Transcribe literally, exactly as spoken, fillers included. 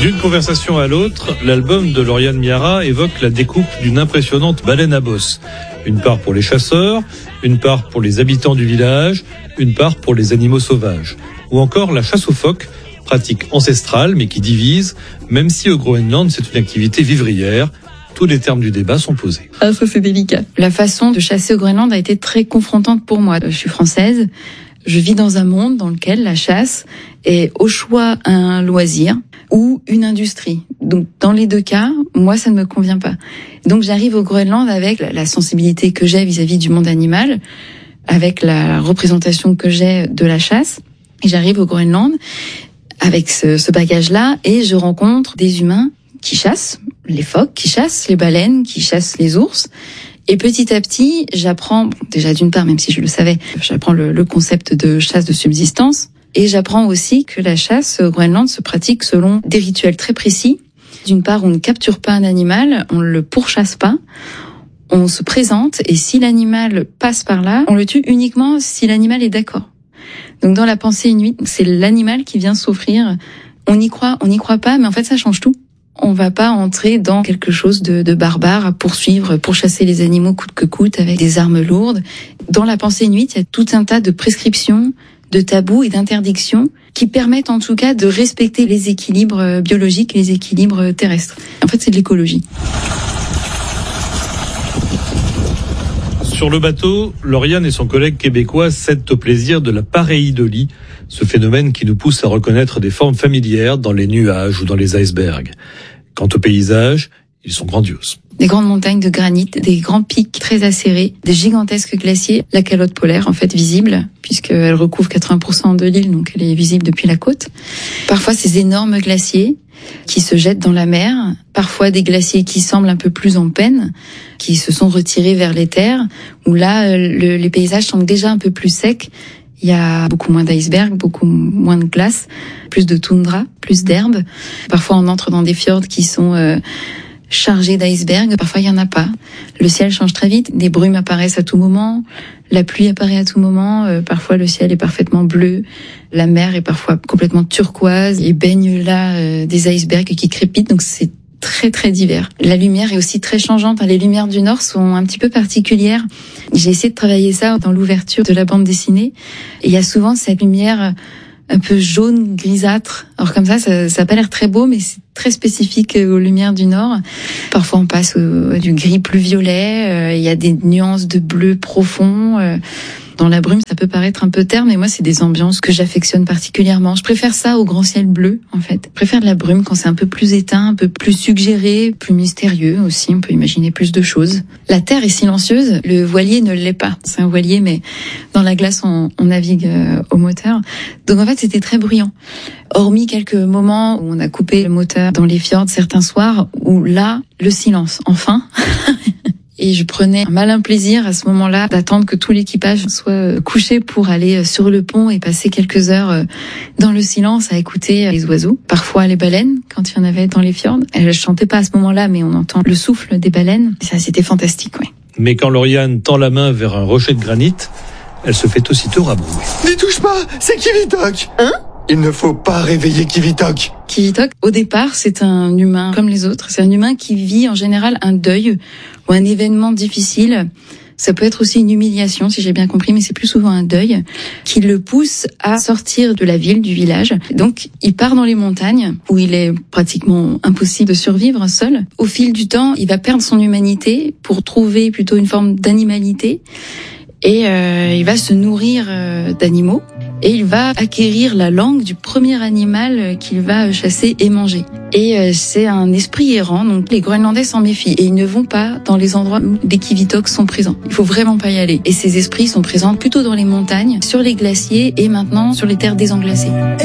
D'une conversation à l'autre, l'album de Lauriane Miara évoque la découpe d'une impressionnante baleine à bosse. Une part pour les chasseurs, une part pour les habitants du village, une part pour les animaux sauvages. Ou encore la chasse aux phoques, pratique ancestrale mais qui divise, même si au Groenland c'est une activité vivrière. Tous les termes du débat sont posés. Ah, ça c'est délicat. La façon de chasser au Groenland a été très confrontante pour moi. Je suis française, je vis dans un monde dans lequel la chasse est au choix un loisir ou une industrie. Donc dans les deux cas, moi ça ne me convient pas. Donc j'arrive au Groenland avec la sensibilité que j'ai vis-à-vis du monde animal, avec la représentation que j'ai de la chasse. Et j'arrive au Groenland avec ce, ce bagage-là et je rencontre des humains qui chassent, les phoques qui chassent, les baleines qui chassent les ours. Et petit à petit, j'apprends, bon, déjà d'une part, même si je le savais, j'apprends le, le concept de chasse de subsistance. Et j'apprends aussi que la chasse au Groenland se pratique selon des rituels très précis. D'une part, on ne capture pas un animal, on ne le pourchasse pas. On se présente et si l'animal passe par là, on le tue uniquement si l'animal est d'accord. Donc dans la pensée inuite, c'est l'animal qui vient s'offrir. On y croit, on n'y croit pas, mais en fait ça change tout. On va pas entrer dans quelque chose de, de barbare à poursuivre, pourchasser les animaux coûte que coûte avec des armes lourdes. Dans la pensée inuite, il y a tout un tas de prescriptions, de tabous et d'interdictions qui permettent en tout cas de respecter les équilibres biologiques, les équilibres terrestres. En fait, c'est de l'écologie. Sur le bateau, Lauriane et son collègue québécois cèdent au plaisir de la pareidolie, ce phénomène qui nous pousse à reconnaître des formes familières dans les nuages ou dans les icebergs. Quant aux paysages, ils sont grandioses. Des grandes montagnes de granit, des grands pics très acérés, des gigantesques glaciers, la calotte polaire en fait visible, puisqu'elle recouvre quatre-vingts pour cent de l'île, donc elle est visible depuis la côte. Parfois ces énormes glaciers qui se jettent dans la mer, parfois des glaciers qui semblent un peu plus en peine, qui se sont retirés vers les terres, où là le, les paysages semblent déjà un peu plus secs. Il y a beaucoup moins d'icebergs, beaucoup moins de glace, plus de toundra, plus d'herbe. Parfois on entre dans des fjords qui sont euh, chargés d'icebergs, parfois il y en a pas. Le ciel change très vite, des brumes apparaissent à tout moment, la pluie apparaît à tout moment, euh, parfois le ciel est parfaitement bleu, la mer est parfois complètement turquoise, et baigne là euh, des icebergs qui crépitent, donc c'est très très divers. La lumière est aussi très changeante, les lumières du Nord sont un petit peu particulières. J'ai essayé de travailler ça dans l'ouverture de la bande dessinée, et il y a souvent cette lumière un peu jaune, grisâtre. Alors comme ça, ça n'a pas l'air très beau, mais c'est très spécifique aux lumières du Nord. Parfois, on passe au, du gris plus violet. Euh, il y a des nuances de bleu profond. Euh, dans la brume, ça peut paraître un peu terne, mais moi, c'est des ambiances que j'affectionne particulièrement. Je préfère ça au grand ciel bleu, en fait. Je préfère de la brume quand c'est un peu plus éteint, un peu plus suggéré, plus mystérieux aussi. On peut imaginer plus de choses. La terre est silencieuse. Le voilier ne l'est pas. C'est un voilier, mais dans la glace, on, on navigue euh, au moteur. Donc, en fait, c'était très bruyant. Hormis quelques moments où on a coupé le moteur dans les fjords certains soirs, où là, le silence, enfin. Et je prenais un malin plaisir à ce moment-là d'attendre que tout l'équipage soit couché pour aller sur le pont et passer quelques heures dans le silence à écouter les oiseaux. Parfois les baleines, quand il y en avait dans les fjords. Elles chantaient pas à ce moment-là, mais on entend le souffle des baleines. Ça, c'était fantastique, oui. Mais quand Lauriane tend la main vers un rocher de granit, elle se fait aussitôt rabrouer. N'y touche pas, c'est Kivitok. Hein ? Il ne faut pas réveiller Kivitok. Kivitok, au départ, c'est un humain comme les autres. C'est un humain qui vit en général un deuil ou un événement difficile. Ça peut être aussi une humiliation, si j'ai bien compris, mais c'est plus souvent un deuil qui le pousse à sortir de la ville, du village. Donc, il part dans les montagnes où il est pratiquement impossible de survivre seul. Au fil du temps, il va perdre son humanité pour trouver plutôt une forme d'animalité. Et euh, il va se nourrir euh, d'animaux. Et il va acquérir la langue du premier animal qu'il va chasser et manger. Et euh, c'est un esprit errant, donc les Groenlandais s'en méfient. Et ils ne vont pas dans les endroits où les Kivitoks sont présents. Il faut vraiment pas y aller. Et ces esprits sont présents plutôt dans les montagnes, sur les glaciers et maintenant sur les terres désenglacées.